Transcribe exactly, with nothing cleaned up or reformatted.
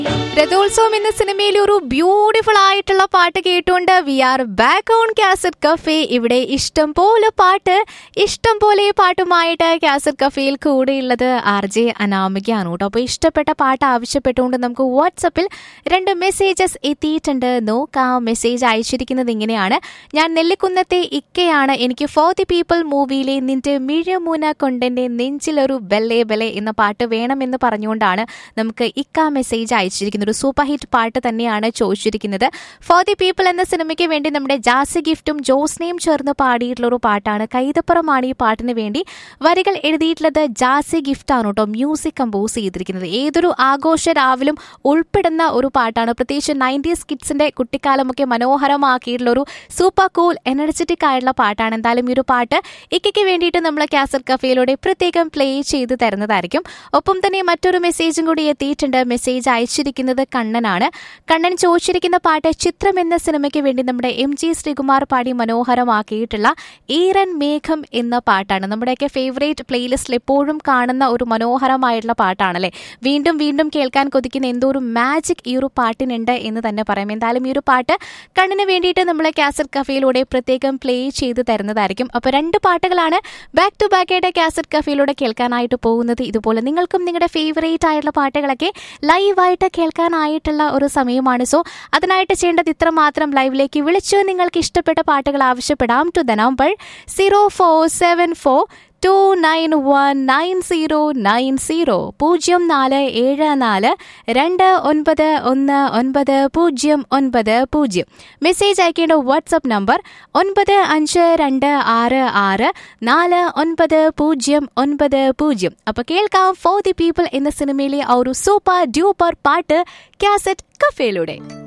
രഥോത്സവം എന്ന സിനിമയിൽ ഒരു ബ്യൂട്ടിഫുൾ ആയിട്ടുള്ള പാട്ട് കേട്ടുകൊണ്ട് V are back on cassette cafe. ഇവിടെ ഇഷ്ടം പോലെ പാട്ട്, ഇഷ്ടം പോലെ പാട്ടുമായിട്ട് കാസറ്റ് കഫേയിൽ കൂടെയുള്ളത് ആർ ജെ അനാമികയാണ് കേട്ടോ. അപ്പോൾ ഇഷ്ടപ്പെട്ട പാട്ട് ആവശ്യപ്പെട്ടുകൊണ്ട് നമുക്ക് വാട്സപ്പിൽ രണ്ട് മെസ്സേജസ് എത്തിയിട്ടുണ്ട്. നോക്കാം. മെസ്സേജ് അയച്ചിരിക്കുന്നത് ഇങ്ങനെയാണ്: ഞാൻ നെല്ലിക്കുന്നത്തെ ഇക്കയാണ്. എനിക്ക് ഫോർ ദി പീപ്പിൾ മൂവിയിലെ നിന്റെ മിഴമൂന കൊണ്ടെന്റെ നെഞ്ചിലൊരു ബെല്ലെ ബെല്ലെ എന്ന പാട്ട് വേണമെന്ന് പറഞ്ഞുകൊണ്ടാണ് നമുക്ക് ഇക്ക മെസ്സേജ് അയച്ചിരിക്കുന്നത്. ഒരു സൂപ്പർ ഹിറ്റ് പാട്ട് തന്നെയാണ് ചോദിച്ചിരിക്കുന്നത്. ഫോർ ദി പീപ്പിൾ എന്ന സിനിമയ്ക്ക് വേണ്ടി നമ്മുടെ ജാസി ഗിഫ്റ്റും ജോസ്നയും ചേർന്ന് പാടിയിട്ടുള്ള ഒരു പാട്ടാണ്. കൈതപ്പുറമാണ് ഈ പാട്ടിന് വേണ്ടി വരികൾ എഴുതിയിട്ടുള്ളത് ജാസി ഗിഫ്റ്റ് ആണ് കേട്ടോ. മ്യൂസിക് കമ്പോസ് ചെയ്തിരിക്കുന്നത്. ഏതൊരു ആഘോഷ രാവിലും ഉൾപ്പെടുന്ന ഒരു പാട്ടാണ്. പ്രത്യേകിച്ച് നയൻറ്റീസ് കിഡ്സിന്റെ കുട്ടിക്കാലമൊക്കെ മനോഹരമാക്കിയിട്ടുള്ള ഒരു സൂപ്പർ കൂൾ എനർജറ്റിക് ആയിട്ടുള്ള പാട്ടാണ്. എന്തായാലും ഈ ഒരു പാട്ട് ഇക്കയ്ക്ക് വേണ്ടിയിട്ട് നമ്മൾ കാസറ്റ് കഫേയിലൂടെ പ്രത്യേകം പ്ലേ ചെയ്ത് തരുന്നതായിരിക്കും. ഒപ്പം തന്നെ മറ്റൊരു മെസ്സേജും കൂടി എത്തിയിട്ടുണ്ട്. മെസ്സേജ് അയച്ചിരിക്കുന്നത് കണ്ണനാണ്. കണ്ണൻ ചോദിച്ചിരിക്കുന്ന പാട്ട് ചിത്രം എന്ന സിനിമയ്ക്ക് വേണ്ടി നമ്മുടെ എം ജി ശ്രീകുമാർ പാടി മനോഹരമാക്കിയിട്ടുള്ള ഈറൻ മേഘം എന്ന പാട്ടാണ്. നമ്മുടെയൊക്കെ ഫേവറേറ്റ് പ്ലേലിസ്റ്റിൽ എപ്പോഴും കാണുന്ന ഒരു മനോഹരമായിട്ടുള്ള പാട്ടാണല്ലേ. വീണ്ടും വീണ്ടും കേൾക്കാൻ കൊതിക്കുന്ന എന്തോ ഒരു മാജിക് ഈ ഒരു പാട്ടിനുണ്ട് എന്ന് തന്നെ പറയാം. എന്തായാലും ഈ ഒരു പാട്ട് കണ്ണിന് വേണ്ടിയിട്ട് നമ്മൾ കാസറ്റ് കഫേയിലൂടെ പ്രത്യേകം പ്ലേ ചെയ്ത് തരുന്നതായിരിക്കും. അപ്പോൾ രണ്ട് പാട്ടുകളാണ് ബാക്ക് ടു ബാക്ക് ആയിട്ട് കാസറ്റ് കഫേയിലൂടെ കേൾക്കാനായിട്ട് പോകുന്നത്. ഇതുപോലെ നിങ്ങൾക്കും നിങ്ങളുടെ ഫേവറേറ്റ് ആയിട്ടുള്ള പാട്ടുകളൊക്കെ ലൈവായിട്ട് കേൾക്കാനായിട്ടുള്ള ഒരു സമയമാണ്. സോ അതിനായിട്ട് ചെയ്യേണ്ടത് ഇത്ര മാത്രം: ലൈവിലേക്ക് വിളിച്ചു നിങ്ങൾക്ക് ഇഷ്ടപ്പെട്ട പാട്ടുകൾ ആവശ്യപ്പെടാം to the number zero four seven four to nine one nine zero nine zero പൂജ്യം നാല് ഏഴ് നാല് രണ്ട് ഒൻപത് ഒന്ന് ഒൻപത് പൂജ്യം ഒൻപത് പൂജ്യം. മെസ്സേജ് അയക്കേണ്ട വാട്സ്ആപ്പ് നമ്പർ ഒൻപത് അഞ്ച് രണ്ട് ആറ് ആറ് നാല് ഒൻപത് പൂജ്യം ഒൻപത് പൂജ്യം. അപ്പോൾ കേൾക്കാം ഫോർ ദി പീപ്പിൾ എന്ന സിനിമയിലെ ആ ഒരു സൂപ്പർ ഡ്യൂപ്പർ പാട്ട് കാസറ്റ് കഫേയിലൂടെ.